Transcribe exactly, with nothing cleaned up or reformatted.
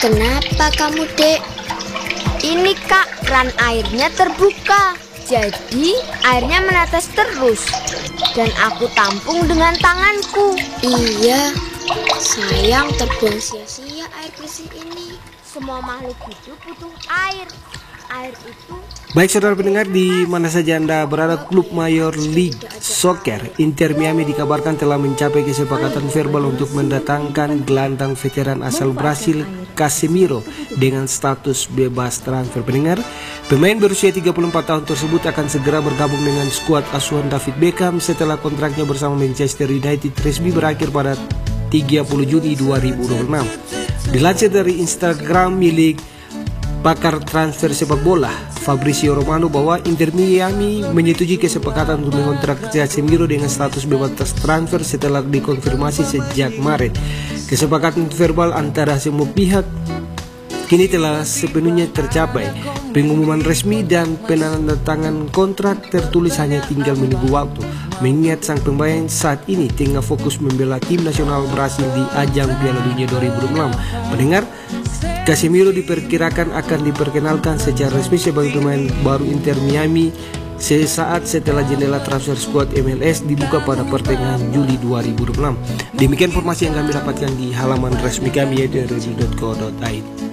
Kenapa kamu, Dek? Ini Kak, keran airnya terbuka. Jadi airnya menetes terus. Dan aku tampung dengan tanganku. Iya, sayang terbuang sia-sia air bersih ini. Semua makhluk hidup butuh air. Air itu... Baik saudara pendengar, di mana saja Anda berada, klub Major League Soccer Inter Miami dikabarkan telah mencapai kesepakatan verbal untuk mendatangkan gelandang veteran asal Brasil Casemiro dengan status bebas transfer. Pendengar, pemain berusia tiga puluh empat tahun tersebut akan segera bergabung dengan skuad asuhan David Beckham setelah kontraknya bersama Manchester United resmi berakhir pada tiga puluh Juni dua ribu dua puluh enam. Dilansir dari Instagram milik pakar transfer sepak bola Fabrizio Romano bahwa Inter Miami menyetujui kesepakatan untuk mengontrak Casemiro dengan status bebas transfer setelah dikonfirmasi sejak Maret. Kesepakatan verbal antara semua pihak kini telah sepenuhnya tercapai. Pengumuman resmi dan penandatangan kontrak tertulis hanya tinggal menunggu waktu, mengingat sang pemain saat ini tengah fokus membela tim nasional Brasil di ajang Piala Dunia dua ribu dua puluh enam. Mendengar, Casemiro diperkirakan akan diperkenalkan secara resmi sebagai pemain baru Inter Miami sesaat setelah jendela transfer skuad M L S dibuka pada pertengahan Juli dua ribu dua puluh enam. Demikian informasi yang kami dapatkan di halaman resmi kami yaitu redmi titik co titik i d.